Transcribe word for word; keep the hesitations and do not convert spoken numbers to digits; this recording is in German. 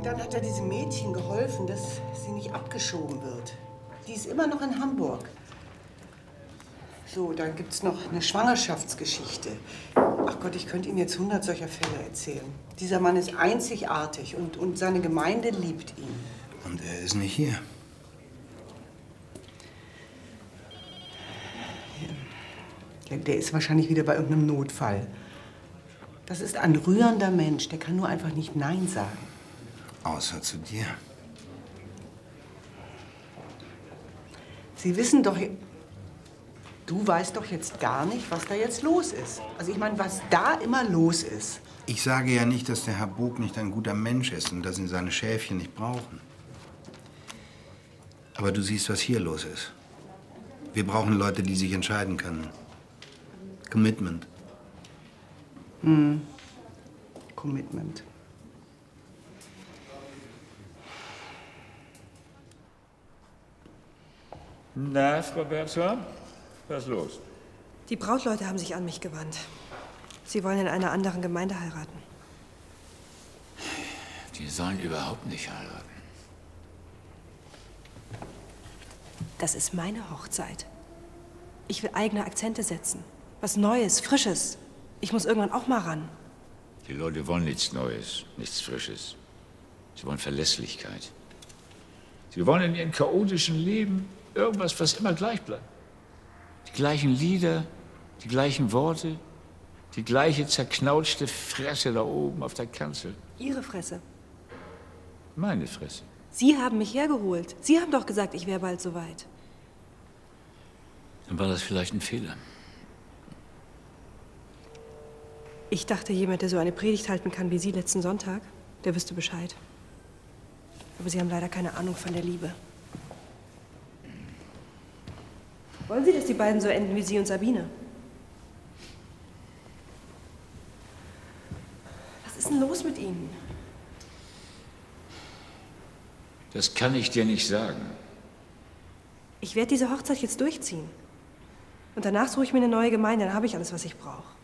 Dann hat er diesem Mädchen geholfen, dass sie nicht abgeschoben wird. Die ist immer noch in Hamburg. So, dann gibt's noch eine Schwangerschaftsgeschichte. Ach Gott, ich könnte Ihnen jetzt hundert solcher Fälle erzählen. Dieser Mann ist einzigartig und, und seine Gemeinde liebt ihn. Und er ist nicht hier. Ja, der ist wahrscheinlich wieder bei irgendeinem Notfall. Das ist ein rührender Mensch, der kann nur einfach nicht Nein sagen. Außer zu dir. Sie wissen doch, du weißt doch jetzt gar nicht, was da jetzt los ist. Also ich meine, was da immer los ist. Ich sage ja nicht, dass der Herr Bog nicht ein guter Mensch ist und dass ihn seine Schäfchen nicht brauchen. Aber du siehst, was hier los ist. Wir brauchen Leute, die sich entscheiden können. Commitment. Hm. Commitment. Na, Frau Bertram, was ist los? Die Brautleute haben sich an mich gewandt. Sie wollen in einer anderen Gemeinde heiraten. Die sollen überhaupt nicht heiraten. Das ist meine Hochzeit. Ich will eigene Akzente setzen. Was Neues, Frisches. Ich muss irgendwann auch mal ran. Die Leute wollen nichts Neues, nichts Frisches. Sie wollen Verlässlichkeit. Sie wollen in ihrem chaotischen Leben irgendwas, was immer gleich bleibt. Die gleichen Lieder, die gleichen Worte, die gleiche zerknautschte Fresse da oben auf der Kanzel. Ihre Fresse. Meine Fresse. Sie haben mich hergeholt. Sie haben doch gesagt, ich wäre bald soweit. Dann war das vielleicht ein Fehler. Ich dachte, jemand, der so eine Predigt halten kann wie Sie letzten Sonntag, der wüsste Bescheid. Aber Sie haben leider keine Ahnung von der Liebe. Wollen Sie, dass die beiden so enden wie Sie und Sabine? Was ist denn los mit Ihnen? Das kann ich dir nicht sagen. Ich werde diese Hochzeit jetzt durchziehen. Und danach suche ich mir eine neue Gemeinde, dann habe ich alles, was ich brauche.